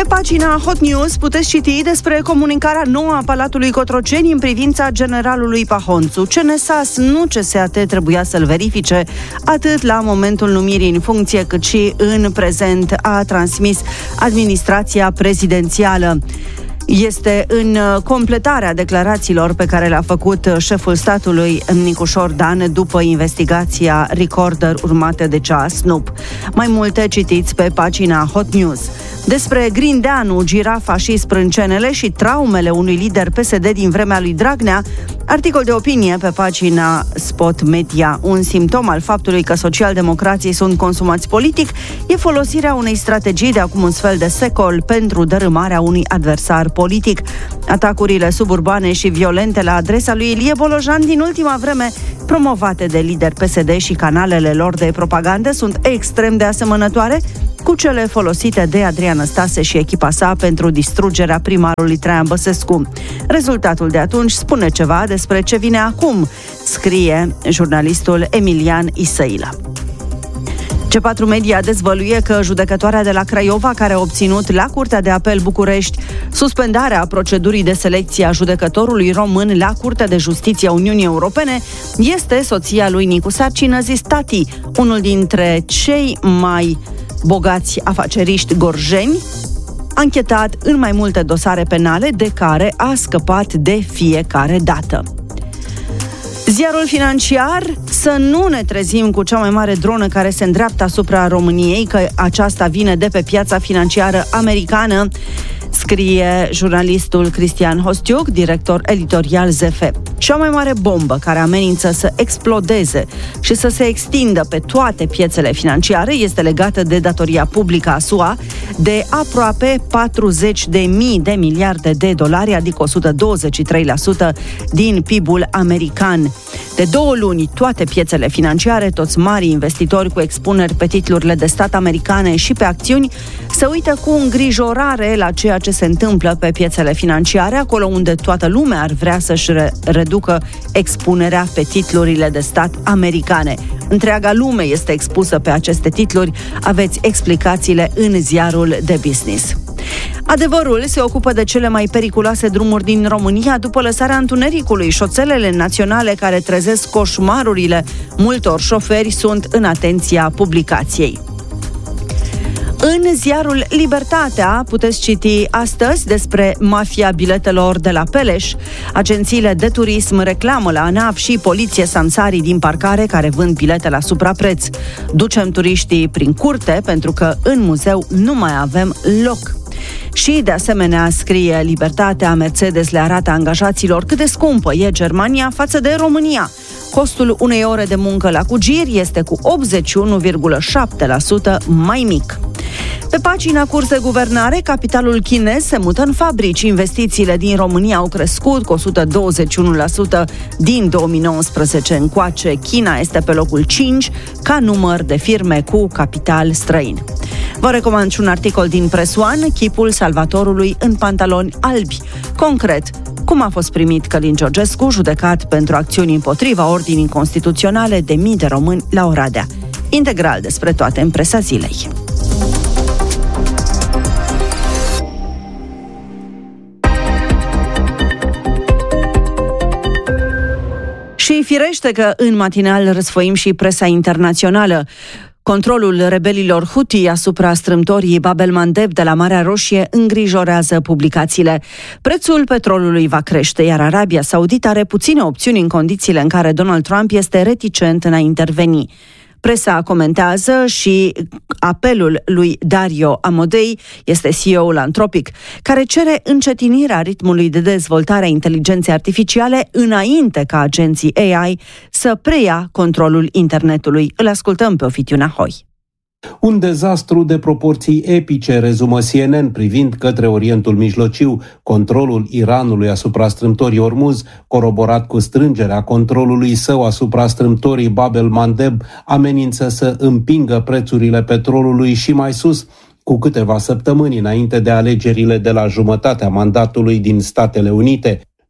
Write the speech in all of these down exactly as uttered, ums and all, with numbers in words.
Pe pagina Hot News puteți citi despre comunicarea nouă a Palatului Cotroceni în privința generalului Pahonțu. C N S A S, nu C S A T, trebuia să-l verifice atât la momentul numirii în funcție, cât și în prezent, a transmis administrația prezidențială. Este în completarea declarațiilor pe care le-a făcut șeful statului Nicușor Dan după investigația Recorder urmată de cea Snoop. Mai multe citiți pe pagina Hot News. Despre Grindeanu, girafa și sprâncenele și traumele unui lider P S D din vremea lui Dragnea, articol de opinie pe pagina Spot Media. Un simptom al faptului că socialdemocrații sunt consumați politic e folosirea unei strategii de acum un sfert de secol pentru dărâmarea unui adversar politic. Atacurile suburbane și violente la adresa lui Ilie Bolojan din ultima vreme, promovate de lideri P S D și canalele lor de propagandă, sunt extrem de asemănătoare cu cele folosite de Adrian Năstase și echipa sa pentru distrugerea primarului Traian Băsescu. Rezultatul de atunci spune ceva despre ce vine acum, scrie jurnalistul Emilian Isăilă. C patru Media dezvăluie că judecătoarea de la Craiova, care a obținut la Curtea de Apel București suspendarea procedurii de selecție a judecătorului român la Curtea de Justiție a Uniunii Europene, este soția lui Nicu Sarcină, zis Tati, unul dintre cei mai bogați afaceriști gorjeni, anchetat în mai multe dosare penale de care a scăpat de fiecare dată. Ziarul Financiar: să nu ne trezim cu cea mai mare dronă care se îndreaptă asupra României, că aceasta vine de pe piața financiară americană, scrie jurnalistul Cristian Hostiuc, director editorial Z F. Cea mai mare bombă care amenință să explodeze și să se extindă pe toate piețele financiare este legată de datoria publică a S U A de aproape patruzeci de mii de miliarde de dolari, adică o sută douăzeci și trei la sută din P I B-ul american. De două luni, toate piețele financiare, toți mari investitori cu expuneri pe titlurile de stat americane și pe acțiuni, se uită cu îngrijorare la ceea ce se întâmplă pe piețele financiare, acolo unde toată lumea ar vrea să-și re- reducă expunerea pe titlurile de stat americane. Întreaga lume este expusă pe aceste titluri. Aveți explicațiile în ziarul de business. Adevărul se ocupă de cele mai periculoase drumuri din România după lăsarea întunericului. Șoselele naționale care trezesc coșmarurile multor șoferi sunt în atenția publicației. În ziarul Libertatea puteți citi astăzi despre mafia biletelor de la Peleș. Agențiile de turism reclamă la ANAF și poliție samsarii din parcare care vând bilete la suprapreț. Ducem turiștii prin curte pentru că în muzeu nu mai avem loc. Și, de asemenea, scrie Libertatea, Mercedes le arată angajaților cât de scumpă e Germania față de România. Costul unei ore de muncă la Cugir este cu optzeci și unu virgulă șapte la sută mai mic. Pe pagina Curs de Guvernare, capitalul chinez se mută în fabrici. Investițiile din România au crescut cu o sută douăzeci și unu la sută din două mii nouăsprezece încoace. China este pe locul cinci ca număr de firme cu capital străin. Vă recomand și un articol din Press One, chipul salvatorului în pantaloni albi. Concret, cum a fost primit Călin Georgescu, judecat pentru acțiuni împotriva ordinii constituționale de mii de români la Oradea. Integral despre toate în presa zilei. Și firește că în matinal răsfoim și presa internațională. Controlul rebelilor Houthi asupra strâmtorii Bab el-Mandeb de la Marea Roșie îngrijorează publicațiile. Prețul petrolului va crește, iar Arabia Saudită are puține opțiuni în condițiile în care Donald Trump este reticent în a interveni. Presa comentează și apelul lui Dario Amodei, este C E O-ul Anthropic, care cere încetinirea ritmului de dezvoltare a inteligenței artificiale înainte ca agenții A I să preia controlul internetului. Îl ascultăm pe Ovidiu Nahoi. Un dezastru de proporții epice, rezumă C N N privind către Orientul Mijlociu. Controlul Iranului asupra strâmtorii Ormuz, coroborat cu strângerea controlului său asupra strâmtorii Bab el-Mandeb, amenință să împingă prețurile petrolului și mai sus, cu câteva săptămâni înainte de alegerile de la jumătatea mandatului din Statele Unite.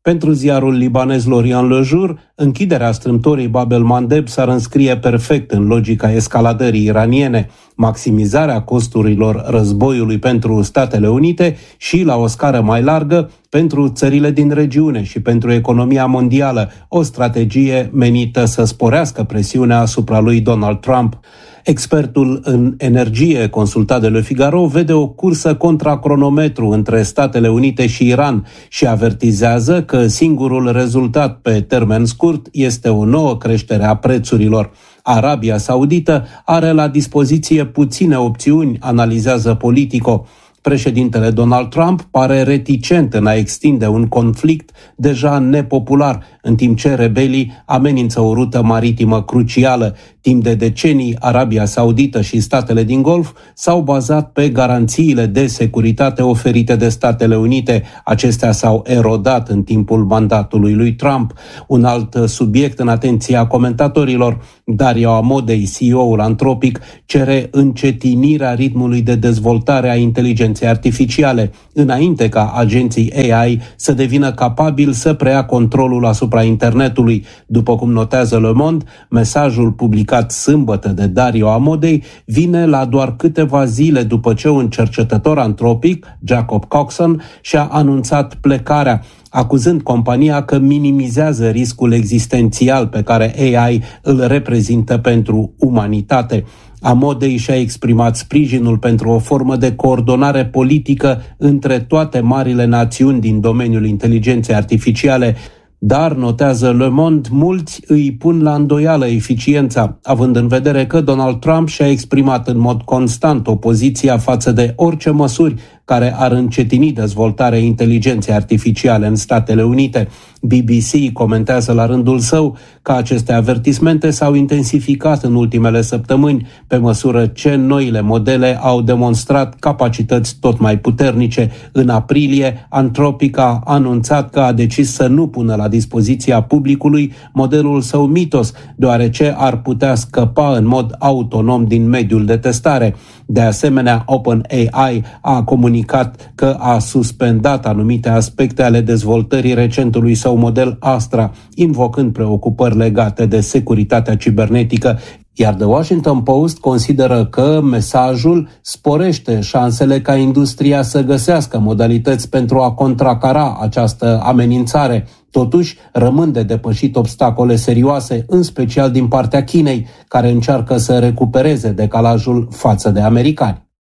Pentru ziarul libanez L'Orient Le Jour, închiderea strâmtorii Bab el-Mandeb s-ar înscrie perfect în logica escaladării iraniene, maximizarea costurilor războiului pentru Statele Unite și, la o scară mai largă, pentru țările din regiune și pentru economia mondială, o strategie menită să sporească presiunea asupra lui Donald Trump. Expertul în energie, consultat de Le Figaro, vede o cursă contra cronometru între Statele Unite și Iran și avertizează că singurul rezultat pe termen scurt este o nouă creștere a prețurilor. Arabia Saudită are la dispoziție puține opțiuni, analizează Politico. Președintele Donald Trump pare reticent în a extinde un conflict deja nepopular, în timp ce rebelii amenință o rută maritimă crucială. Timp de decenii, Arabia Saudită și statele din Golf s-au bazat pe garanțiile de securitate oferite de Statele Unite. Acestea s-au erodat în timpul mandatului lui Trump. Un alt subiect în atenția comentatorilor, Dario Amodei, C E O-ul Anthropic, cere încetinirea ritmului de dezvoltare a inteligenței artificiale, înainte ca agenții A I să devină capabili să preia controlul asupra internetului. După cum notează Le Monde, mesajul publicat sâmbătă de Dario Amodei vine la doar câteva zile după ce un cercetător antropic, Jacob Coxon, și-a anunțat plecarea, acuzând compania că minimizează riscul existențial pe care A I îl reprezintă pentru umanitate. Amodei și-a exprimat sprijinul pentru o formă de coordonare politică între toate marile națiuni din domeniul inteligenței artificiale, dar, notează Le Monde, mulți îi pun la îndoială eficiența, având în vedere că Donald Trump și-a exprimat în mod constant opoziția față de orice măsuri care ar încetini dezvoltarea inteligenței artificiale în Statele Unite. B B C comentează la rândul său că aceste avertismente s-au intensificat în ultimele săptămâni, pe măsură ce noile modele au demonstrat capacități tot mai puternice. În aprilie, Anthropic a anunțat că a decis să nu pună la dispoziția publicului modelul său Mythos, deoarece ar putea scăpa în mod autonom din mediul de testare. De asemenea, OpenAI a comunicat că a suspendat anumite aspecte ale dezvoltării recentului său model Astra, invocând preocupări legate de securitatea cibernetică, iar The Washington Post consideră că mesajul sporește șansele ca industria să găsească modalități pentru a contracara această amenințare. Totuși, rămân de depășit obstacole serioase, în special din partea Chinei, care încearcă să recupereze decalajul față de americani.